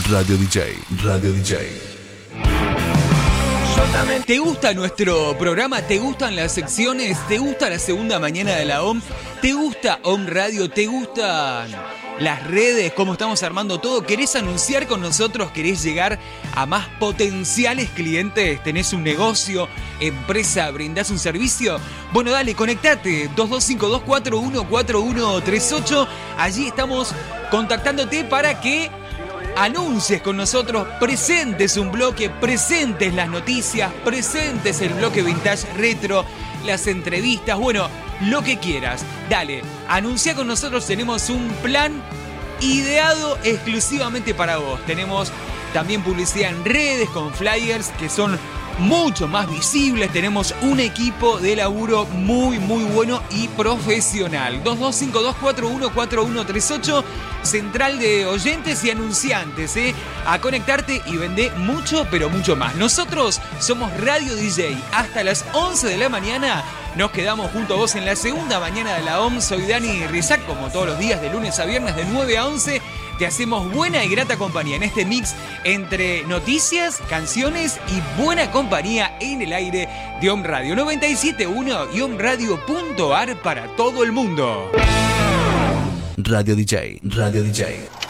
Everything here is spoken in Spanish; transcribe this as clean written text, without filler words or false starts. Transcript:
Radio DJ, Radio DJ. ¿Te gusta nuestro programa? ¿Te gustan las secciones? ¿Te gusta la segunda mañana de la OM? ¿Te gusta OM Radio? ¿Te gustan las redes? ¿Cómo estamos armando todo? ¿Querés anunciar con nosotros? ¿Querés llegar a más potenciales clientes? ¿Tenés un negocio, empresa, brindás un servicio? Bueno, dale, conectate. 2252414138. Allí estamos contactándote para que anuncies con nosotros, presentes un bloque, presentes las noticias, presentes el bloque Vintage Retro, las entrevistas, bueno, lo que quieras. Dale, anuncia con nosotros, tenemos un plan ideado exclusivamente para vos. Tenemos también publicidad en redes con flyers que son mucho más visibles. Tenemos un equipo de laburo muy bueno y profesional. 2252414138, central de oyentes y anunciantes, a conectarte y vender mucho, pero mucho más. Nosotros somos Radio DJ. Hasta las 11 de la mañana nos quedamos junto a vos en la segunda mañana de la OM. Soy Dani Rizac, como todos los días de lunes a viernes de 9 a 11. Te hacemos buena y grata compañía en este mix entre noticias, canciones y buena compañía en el aire de OM Radio 97.1 y omradio.ar para todo el mundo. Radio DJ, Radio DJ.